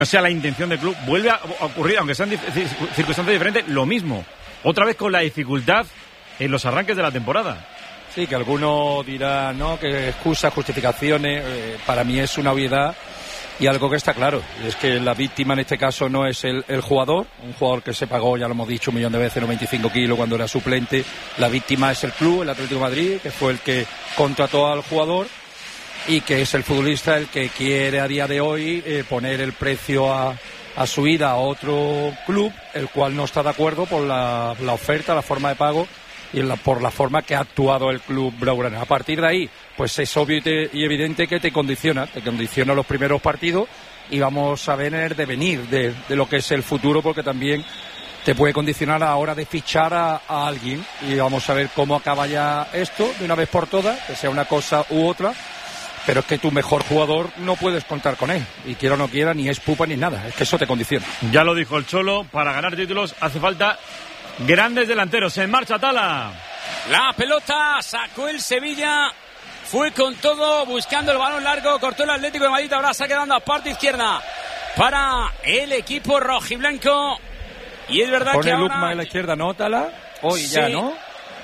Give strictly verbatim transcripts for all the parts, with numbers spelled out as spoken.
no sea la intención del club, vuelve a ocurrir, aunque sean circunstancias diferentes, lo mismo. Otra vez con la dificultad en los arranques de la temporada. Sí, que alguno dirá, no, que excusas, justificaciones, eh, para mí es una obviedad y algo que está claro. Es que la víctima en este caso no es el, el jugador, un jugador que se pagó, ya lo hemos dicho un millón de veces, noventa y cinco kilos cuando era suplente. La víctima es el club, el Atlético de Madrid, que fue el que contrató al jugador y que es el futbolista el que quiere a día de hoy eh, poner el precio a, a su ida a otro club, el cual no está de acuerdo por la, la oferta, la forma de pago y la, por la forma que ha actuado el club blaugrana. A partir de ahí, pues es obvio y, te, y evidente que te condiciona, te condiciona los primeros partidos y vamos a ver el devenir de, de lo que es el futuro, porque también te puede condicionar a la hora de fichar a, a alguien y vamos a ver cómo acaba ya esto de una vez por todas, que sea una cosa u otra. Pero es que tu mejor jugador no puedes contar con él. Y quiera o no quiera, ni es pupa ni nada. Es que eso te condiciona. Ya lo dijo el Cholo, para ganar títulos hace falta grandes delanteros. En marcha, Tala. La pelota sacó el Sevilla. Fue con todo, buscando el balón largo. Cortó el Atlético de Madrid. Ahora se ha quedado a parte izquierda para el equipo rojiblanco. Y es verdad Pone que ahora... Lukman en la izquierda, ¿no, Tala? Hoy sí. ya, ¿no?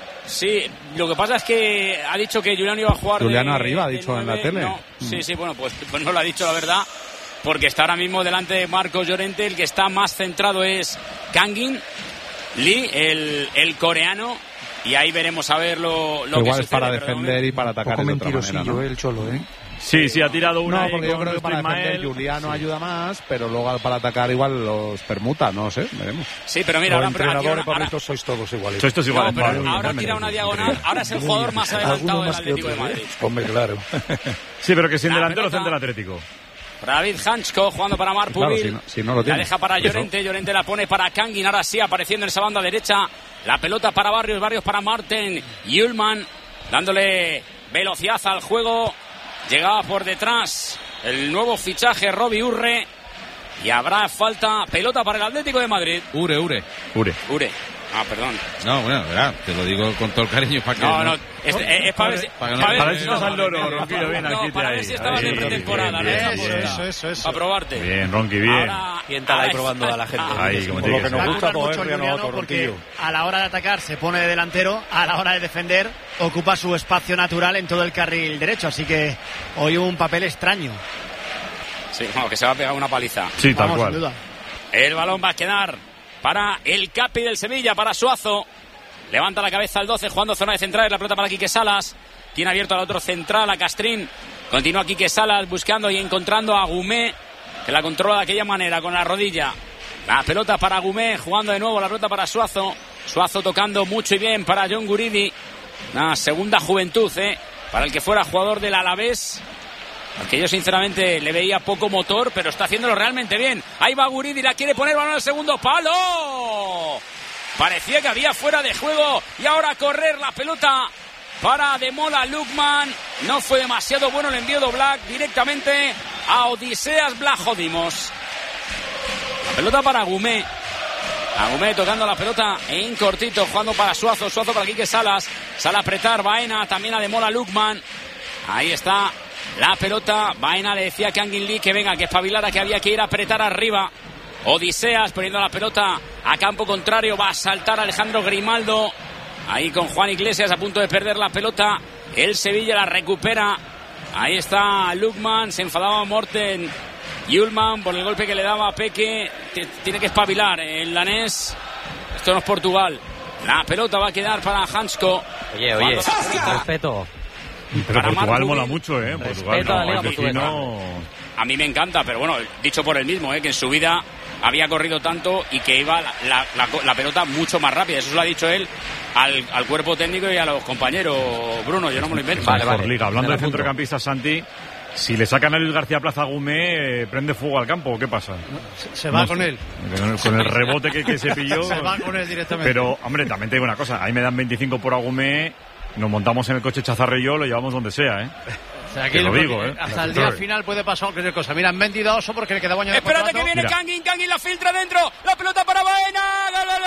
Sí, lo que pasa es que ha dicho que Juliano iba a jugar Juliano de, arriba, ha dicho en la tele. No, sí, sí, bueno, pues, pues no lo ha dicho, la verdad, porque está ahora mismo delante de Marcos Llorente. El que está más centrado es Kangin Lee, el, el coreano, y ahí veremos a ver lo, lo que igual sucede. es para defender y para atacar de otra manera, ¿no? el Cholo, ¿eh? Sí, sí, ha tirado una. No, porque yo creo que para defender Juliano ayuda más, pero luego para atacar igual los permuta, no sé, veremos. Sí, pero mira, los ahora, entrenadores ahora, ahora sois todos iguales. Sois todos iguales. No, pero vale, ahora vale, tira vale. una diagonal. Ahora es el jugador más adelantado del Atlético de Madrid. Hombre, claro. Sí, pero que sin La delantero pelota. centro del Atlético. David Hanchko jugando para Marc Claro, Pubil. si no, si no lo La tiene. deja para Eso. Llorente. Llorente la pone para Kangin. Ahora sí, apareciendo en esa banda derecha. La pelota para Barrios. Barrios para Marten Yulman. Dándole velocidad al juego. Llegaba por detrás el nuevo fichaje Robbie Urre. Y habrá falta. Pelota para el Atlético de Madrid. Ure, Ure. Ure. Ure. Ah, perdón. No, bueno, verá, te lo digo con todo el cariño para que No, no... no. Es, es, es para ver si... Para que no- para ver- Para ver si no, estás al loro, Ronquillo, bien, no, aquí te para ver ahí. si estabas Ahí, en pretemporada. bien, ¿no? bien, Esa bien. apuesta. Eso, eso, eso. Para probarte. Bien, Ronqui, bien. Ahora, ¿Quién está ahí ahora probando está- a la gente? Ahí, como Por tiene lo que que nos ser. gusta mucho poder Juliano renovar porque Ronquillo. a la hora de atacar se pone de delantero, a la hora de defender ocupa su espacio natural en todo el carril derecho, así que hoy un papel extraño. Sí, no, que se va a pegar una paliza. Sí, tal Vamos, sin cual. duda. El balón va a quedar para el Capi del Sevilla, para Suazo. Levanta la cabeza al doce, jugando zona de centrales. La pelota para Quique Salas. Tiene abierto al otro central, a Castrín. Continúa Quique Salas buscando y encontrando a Gumé, que la controla de aquella manera, con la rodilla. La pelota para Gumé, jugando de nuevo la pelota para Suazo. Suazo tocando mucho y bien para John Guridi. Una segunda juventud, ¿eh? Para el que fuera jugador del Alavés. Porque yo sinceramente le veía poco motor, pero está haciéndolo realmente bien. Ahí va Guridi, la quiere poner, balón al segundo palo. Parecía que había fuera de juego y ahora a correr la pelota para Demola Lukman. No fue demasiado bueno el envío de Oblak directamente a Odiseas Vlachodimos. La pelota para Gumé. Agumé tocando la pelota en cortito, jugando para Suazo, Suazo para Quique Salas. Sale a apretar Baena, también a Demola Lukman. Ahí está la pelota. Baena le decía a Kangin Lee que venga, que espabilara, que había que ir a apretar arriba. Odiseas poniendo la pelota a campo contrario. Va a saltar Alejandro Grimaldo. Ahí con Juan Iglesias a punto de perder la pelota. El Sevilla la recupera. Ahí está Lukman. Se enfadaba Morten Yulman por el golpe que le daba a Peque. Tiene que espabilar el danés. Esto no es Portugal. La pelota va a quedar para Hansko. Oye, oye, respeto. Pero Para Portugal Marc mola Rubin. mucho, ¿eh? Portugal Respeto a la no, Liga es decir, Portuguesa. no... A mí me encanta, pero bueno, dicho por él mismo, ¿eh? Que en su vida había corrido tanto y que iba la, la, la, la pelota mucho más rápida. Eso se lo ha dicho él al, al cuerpo técnico y a los compañeros. Bruno, yo no me lo invento. Vale, vale. Liga. Hablando de centrocampistas, Santi, si le sacan a Luis García Plaza a Gumé, eh, ¿prende fuego al campo o qué pasa? Se, se va No con sé. él. Con el, con el rebote que, que se pilló. Se va con él directamente. Pero, hombre, también te digo una cosa. Ahí me dan veinticinco por Agumé, nos montamos en el coche Chazarre y yo, lo llevamos donde sea, ¿eh? O sea, aquí Te lo yo digo, creo que ¿eh? hasta el día final puede pasar cualquier cosa. Mira, han vendido a Oso porque le quedaba año de Espérate contrato. que viene Mira. Kangin, Kangin la filtra dentro. La pelota para Baena.